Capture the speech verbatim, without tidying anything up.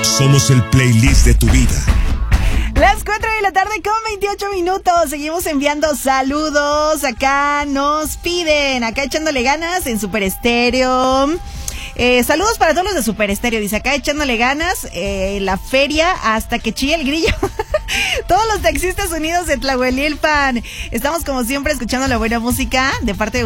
Somos el playlist de tu vida. Las cuatro de la tarde con veintiocho minutos. Seguimos enviando saludos. Acá nos piden, acá echándole ganas en Super Estéreo. Eh, saludos para todos los de Super Estéreo. Dice acá echándole ganas eh, la feria hasta que chille el grillo. Todos los taxistas unidos de Tlahuelilpan. Estamos como siempre escuchando la buena música de parte de